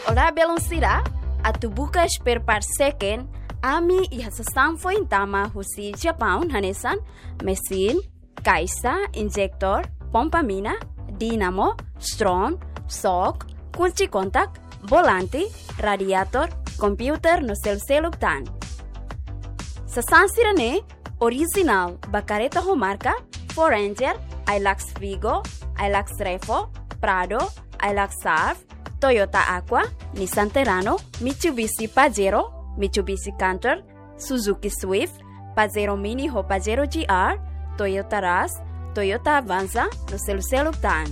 Ora belum sira, atu buka spare part second, ami iha sasamfo intama husi Japão hanesan, mesin, kaisa, injektor, pompa mina, dinamo, strong, shock, kunci kontak, volante, radiator, computer no sel-seluk tan. Sasansirane original bakareta ho marca Ford Ranger, Hilux Vigo, Hilux Revo, Prado, Hilux Surf, Toyota Aqua, Nissan Terrano, Mitsubishi Pajero, Mitsubishi Canter, Suzuki Swift, Pajero Mini ho Pajero GR, Toyota Rush, Toyota Avanza no sel-seluk tan.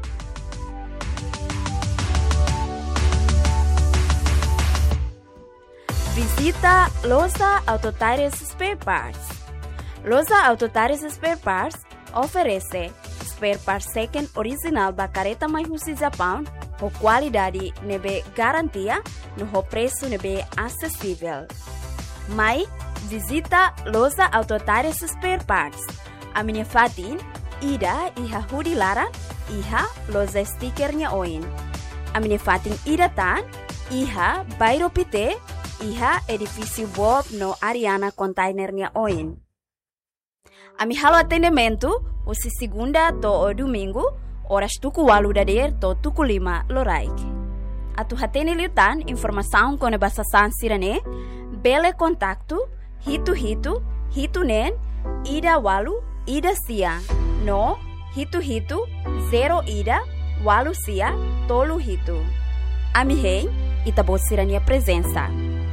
Visita Loza Auto Tires Spare Parts. Loza Auto Tires Spare Parts oferece spare parts second original bacareta mais husi Japão, com qualidade nebe garantia, no preço nebe acessível. Mai visita Loza Auto Tires Spare Parts. A minha fatin ida iha hudi lara iha Loza stickernya oin. A minha fatin ida tan iha bairo pite iha edifício Bob no Ariana containernya oin. Ami halo atendimento, usi segunda to o domingo, horas tuku walu dader to tuku 5 loraik. Atu hatene liutan informação com bahasa sansirane, bele kontaktu, hitu nen, ida walu, ida sia, no, hitu, zero ida, walu sia, tolu hitu. Ami hei, itabosirania presença.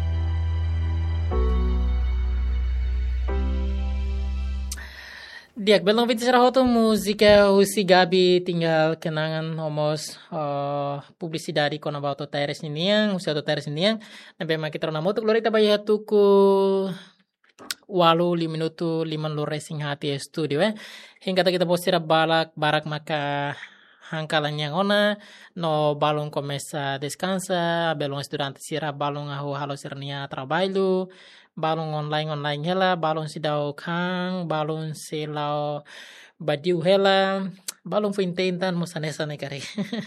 Diak belum bicara hoto musika husi Gabi tinggal kenangan homos publicidade con auto tires niniang husi auto tires niniang nabe makita na moto glorita bayha tuku walu 5 minuto 5 lo racing hati studio hingga kita posira barak maka hangkalan yang ona no balong começa descansa belong estudante sira balong ahu halo sirnia trabalho balong online hela balong sidau kang balong selau badiu hela balong fintentan musanesa ne kare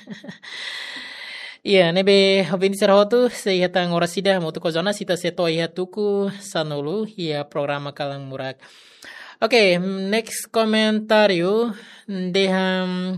iya nebe hobini serahotu sehatan orasida motu kozona sita seto iya tuku sanulu iya programa kalang murak. Okay, next comentario deham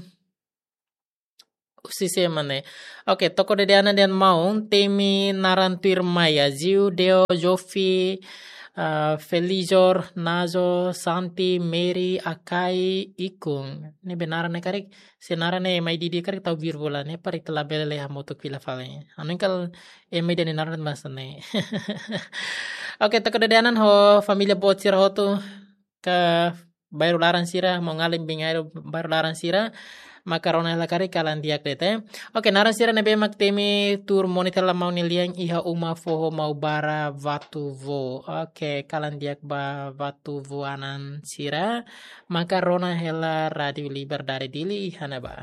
sisi mane. Oke, toko dede ana dan maung temi narantuir maya ziu deo jofi Felizor nazo santi mary akai ikung ne benaran ne karik senara ne mai didi karik tau virgula ne parik telah bele hamoto kila fale anu kal emai dan naran masane. Oke, toko dede anan ho familia bocir ho tu ke baru laran sira mau ngalim bingairo baru laran sira makarona la kari kalan diak dete. Oke, naran sira nebe mak temi tur monitor la mau niliang iha uma foho mau bara vatu vo. Oke, kalan diak ba vatu vo anan sira makarona hela radio liber dari dili hana ba.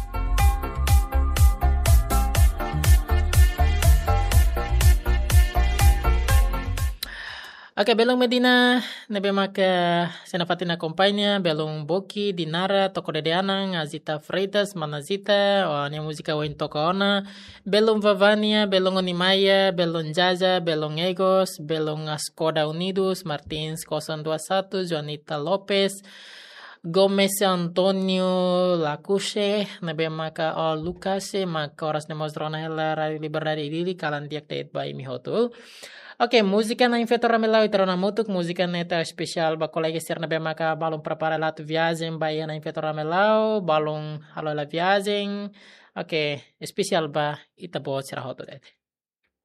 Oke, belong Medina, nebe maka senapatina kompanya, belong Boki, Dinara, Toko Dede Anang, Azita Freitas, Manazita, ne musika wain toko ona, belong Vavania, belong Onimaya, belong Jaja, belong Egos, belong Skoda Unidos, Martins 021, Juanita Lopez, Gomez Antonio Lacushe, nebe maka Lucas, maka oras nemosrona hela radio liberari dili, kalan diak date by mihotul. Oke, música na Infetor Ramelau e Tronamutuk, música neta especial ba colega externa be maka balong prepara lá tu viagem ba na Infetor Ramelau, balong halo la viagem. Oke, especial ba itabo sirahoto dete.